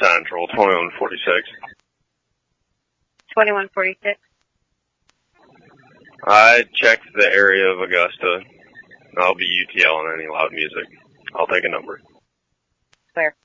Central, 2146. 2146. I checked the area of Augusta. I'll be UTLing any loud music. I'll take a number. Where?